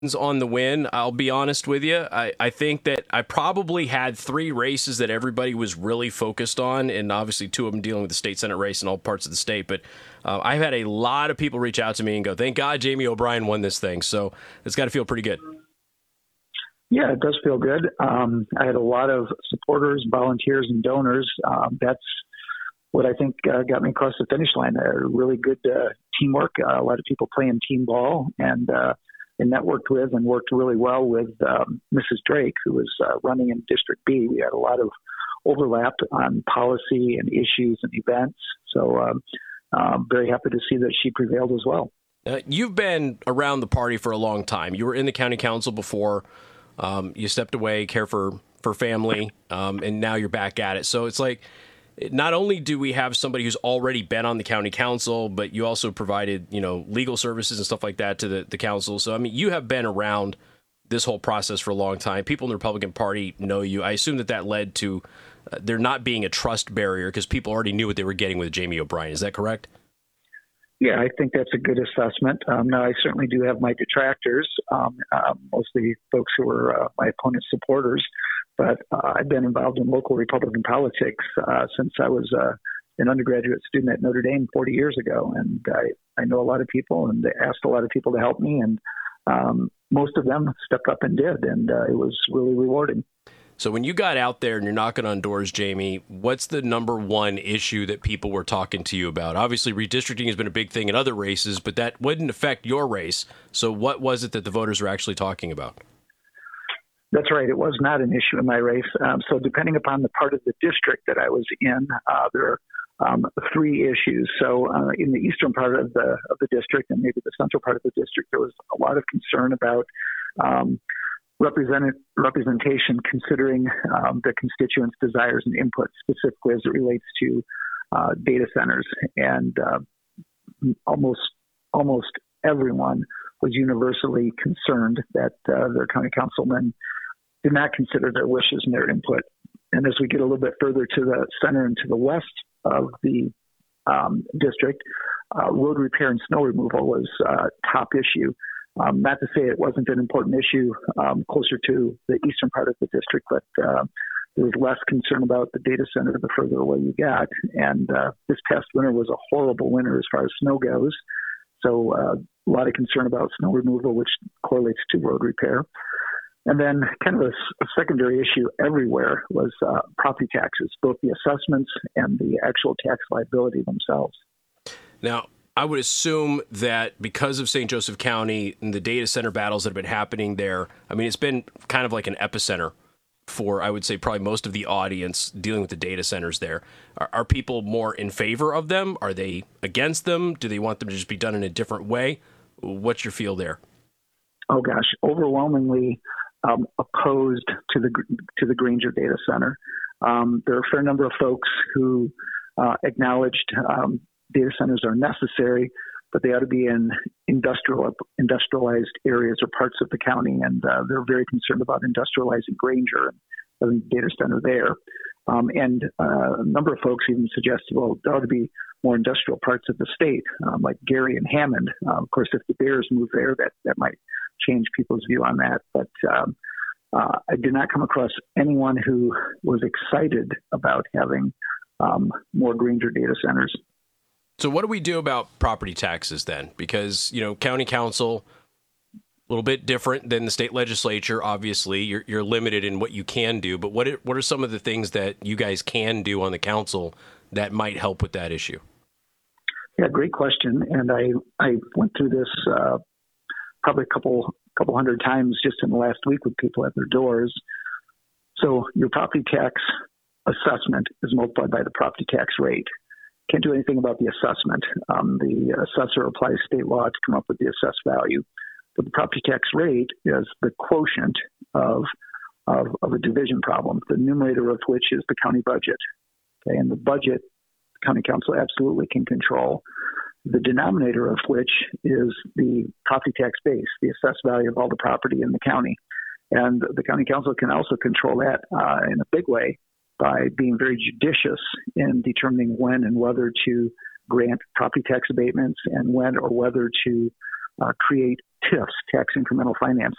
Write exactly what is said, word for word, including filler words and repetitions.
on the win. I'll be honest with you. I, I think that I probably had three races that everybody was really focused on, and obviously two of them dealing with the state Senate race in all parts of the state. But uh, I've had a lot of people reach out to me and go, thank God Jamie O'Brien won this thing. So it's got to feel pretty good. Yeah, it does feel good. Um, I had a lot of supporters, volunteers, and donors. Um, that's what I think uh, got me across the finish line. Uh, really good uh, teamwork, uh, a lot of people playing team ball, and uh, and networked with and worked really well with um, Missus Drake, who was uh, running in District B. We had a lot of overlap on policy and issues and events. So um, I'm very happy to see that she prevailed as well. Uh, you've been around the party for a long time. You were in the county council before. Um, you stepped away, care for, for family, um, and now you're back at it. So it's like, not only do we have somebody who's already been on the county council, but you also provided, you know, legal services and stuff like that to the, the council. So, I mean, you have been around this whole process for a long time. People in the Republican Party know you. I assume that that led to uh, there not being a trust barrier because people already knew what they were getting with Jamie O'Brien. Is that correct? Yeah, I think that's a good assessment. Um, now, I certainly do have my detractors, um, uh, mostly folks who are uh, my opponent's supporters. But uh, I've been involved in local Republican politics uh, since I was uh, an undergraduate student at Notre Dame forty years ago. And I, I know a lot of people and asked a lot of people to help me. And um, most of them stepped up and did. And uh, it was really rewarding. So when you got out there and you're knocking on doors, Jamie, what's the number one issue that people were talking to you about? Obviously, redistricting has been a big thing in other races, but that wouldn't affect your race. So what was it that the voters were actually talking about? That's right. It was not an issue in my race. Um, so depending upon the part of the district that I was in, uh, there are um, three issues. So uh, in the eastern part of the of the district and maybe the central part of the district, there was a lot of concern about um, represent- representation considering um, the constituents' desires and input, specifically as it relates to uh, data centers. And uh, almost almost everyone was universally concerned that uh, their county councilmen did not consider their wishes and their input. And as we get a little bit further to the center and to the west of the um, district, uh, road repair and snow removal was uh, top issue. Um, not to say it wasn't an important issue um, closer to the eastern part of the district, but uh, there was less concern about the data center the further away you got. And uh, this past winter was a horrible winter as far as snow goes. So uh, a lot of concern about snow removal, which correlates to road repair. And then kind of a, a secondary issue everywhere was uh, property taxes, both the assessments and the actual tax liability themselves. Now, I would assume that because of Saint Joseph County and the data center battles that have been happening there, I mean, it's been kind of like an epicenter for, I would say, probably most of the audience dealing with the data centers there. Are, are people more in favor of them? Are they against them? Do they want them to just be done in a different way? What's your feel there? Oh, gosh, overwhelmingly um, opposed to the to the Granger Data Center. Um, there are a fair number of folks who uh, acknowledged um, data centers are necessary, but they ought to be in industrial industrialized areas or parts of the county, and uh, they're very concerned about industrializing Granger and the data center there. Um, and uh, a number of folks even suggested, well, there ought to be more industrial parts of the state, um, like Gary and Hammond. Uh, of course, if the Bears move there, that, that might change people's view on that. But um, uh, I did not come across anyone who was excited about having um, more Granger data centers. So what do we do about property taxes then? Because, you know, county council, a little bit different than the state legislature. Obviously, you're, you're limited in what you can do. But what are, what are some of the things that you guys can do on the council that might help with that issue? Yeah, great question. And I, I went through this uh, probably a couple couple hundred times just in the last week with people at their doors. So your property tax assessment is multiplied by the property tax rate. Can't do anything about the assessment. Um, the assessor applies state law to come up with the assessed value. But the property tax rate is the quotient of, of, of a division problem, the numerator of which is the county budget. Okay, and the budget, the county council absolutely can control. The denominator of which is the property tax base, the assessed value of all the property in the county. And the county council can also control that uh, in a big way by being very judicious in determining when and whether to grant property tax abatements and when or whether to uh, create T I Fs, tax incremental financing.